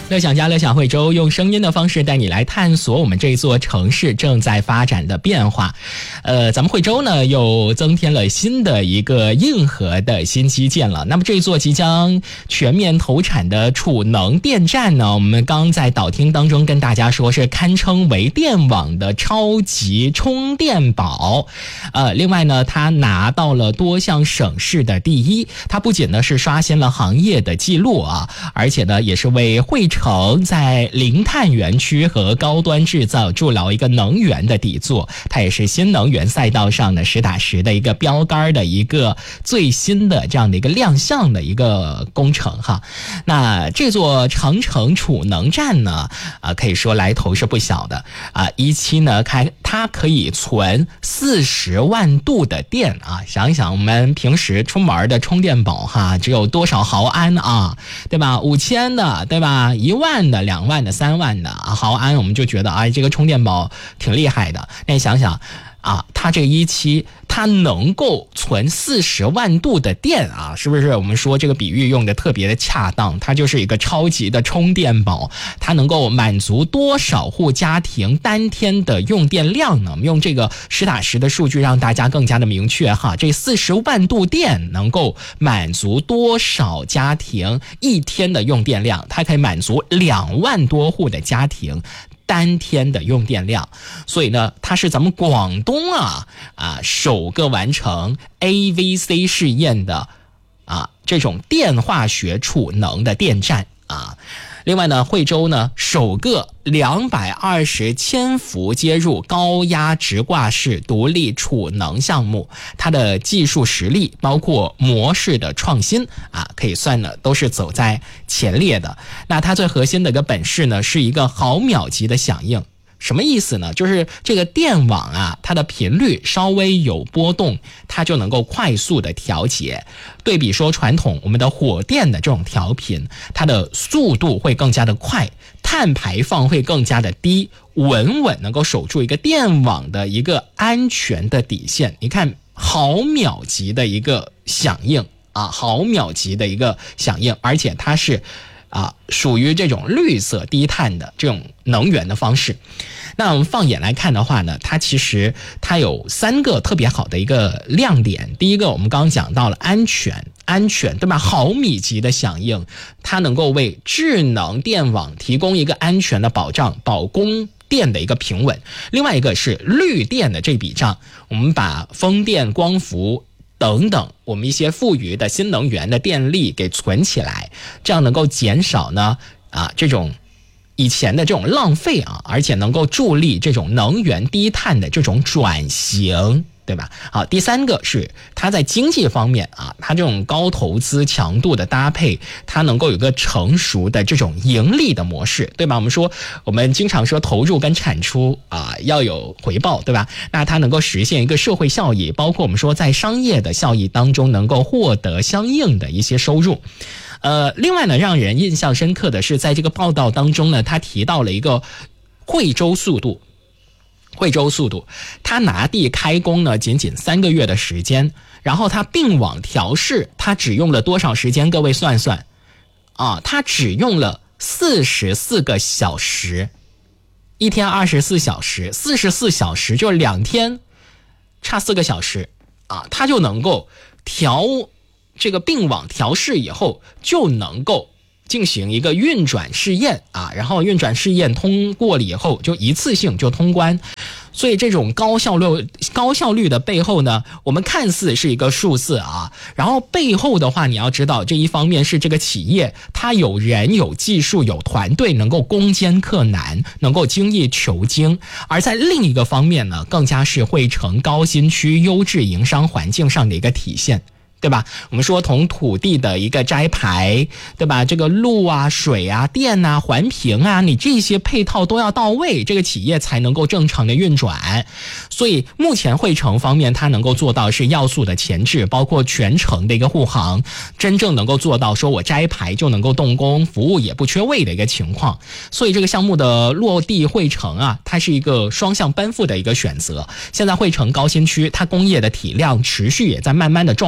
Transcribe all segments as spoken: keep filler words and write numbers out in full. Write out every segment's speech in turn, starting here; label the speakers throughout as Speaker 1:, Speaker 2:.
Speaker 1: 乐享家乐享惠州用声音的方式带你来探索我们这座城市正在发展的变化。呃，咱们惠州呢又增添了新的一个硬核的新基建了。那么这座即将全面投产的储能电站呢，我们刚在导听当中跟大家说是堪称为电网的超级充电宝。呃，另外呢，它拿到了多项省市的第一，它不仅呢是刷新了行业的记录啊，而且呢也是为惠城在零碳园区和高端制造筑牢一个能源的底座。它也是新能源赛道上的实打实的一个标杆的一个最新的这样的一个亮相的一个工程哈。那这座长城储能站呢，啊，可以说来头是不小的啊。一期呢，开它可以存四十万度的电啊。想一想，我们平时出门的充电宝哈，只有多少毫安啊，对吧？五千的，对吧？一万的、两万的、三万的毫安，我们就觉得啊，这个充电宝挺厉害的。那你想想啊，它这一期它能够存四十万度的电啊，是不是我们说这个比喻用的特别的恰当？它就是一个超级的充电宝，它能够满足多少户家庭单天的用电量呢？我们用这个实打实的数据让大家更加的明确哈，这四十万度电能够满足多少家庭一天的用电量？它可以满足两万多户的家庭单天的用电量。所以呢，它是咱们广东啊啊首个完成 A V C 试验的啊这种电化学储能的电站啊。另外呢，惠州呢首个两百二十千伏接入高压直挂式独立储能项目，它的技术实力包括模式的创新啊，可以算呢都是走在前列的。那它最核心的一个本事呢，是一个毫秒级的响应。什么意思呢？就是这个电网啊，它的频率稍微有波动，它就能够快速的调节。对比说传统我们的火电的这种调频，它的速度会更加的快，碳排放会更加的低，稳稳能够守住一个电网的一个安全的底线。你看毫秒级的一个响应啊，毫秒级的一个响应，而且它是啊，属于这种绿色低碳的这种能源的方式。那我们放眼来看的话呢，它其实它有三个特别好的一个亮点。第一个，我们刚刚讲到了安全，安全对吧？毫米级的响应，它能够为智能电网提供一个安全的保障，保供电的一个平稳。另外一个是绿电的这笔账，我们把风电、光伏等等我们一些富余的新能源的电力给存起来，这样能够减少呢啊这种以前的这种浪费啊，而且能够助力这种能源低碳的这种转型，对吧？好，第三个是它在经济方面啊，它这种高投资强度的搭配，它能够有个成熟的这种盈利的模式，对吧？我们说我们经常说投入跟产出啊要有回报，对吧？那它能够实现一个社会效益，包括我们说在商业的效益当中能够获得相应的一些收入。呃，另外呢，让人印象深刻的是，在这个报道当中呢，他提到了一个惠州速度。惠州速度，它拿地开工呢，仅仅三个月的时间，然后它并网调试，它只用了多少时间？各位算算，啊，它只用了四十四个小时，一天二十四小时，四十四小时就两天，差四个小时啊，它就能够调这个并网调试以后，就能够进行一个运转试验啊，然后运转试验通过了以后，就一次性就通关。所以这种高效率高效率的背后呢，我们看似是一个数字啊，然后背后的话，你要知道，这一方面是这个企业它有人有技术有团队能够攻坚克难，能够精益求精，而在另一个方面呢，更加是惠城高新区优质营商环境上的一个体现。对吧？我们说从土地的一个摘排，对吧？这个路啊、水啊、电啊、环评啊，你这些配套都要到位，这个企业才能够正常的运转。所以目前惠城方面，它能够做到是要素的前置，包括全程的一个护航，真正能够做到说我摘排就能够动工，服务也不缺位的一个情况。所以这个项目的落地惠城啊，它是一个双向奔赴的一个选择。现在惠城高新区，它工业的体量持续也在慢慢的壮大。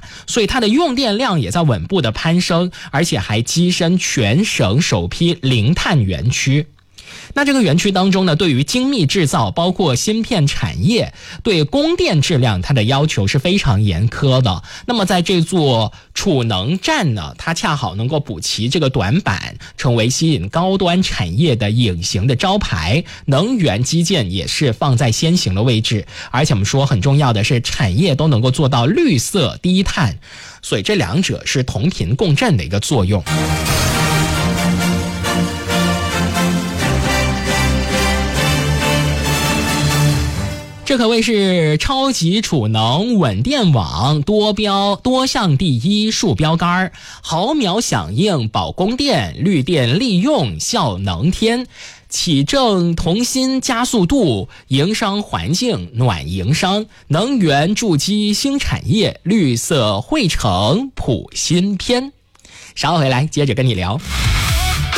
Speaker 1: 所以它的用电量也在稳步的攀升，而且还跻身全省首批零碳园区。那这个园区当中呢，对于精密制造包括芯片产业，对供电质量它的要求是非常严苛的。那么在这座储能站呢，它恰好能够补齐这个短板，成为吸引高端产业的隐形的招牌。能源基建也是放在先行的位置，而且我们说很重要的是产业都能够做到绿色低碳，所以这两者是同频共振的一个作用。这可谓是超级储能稳电网，多标多项第一树标杆，毫秒响应保供电，绿电利用效能天，启正同心加速度，营商环境暖营商，能源筑基新产业，绿色汇成谱新篇。稍后回来接着跟你聊。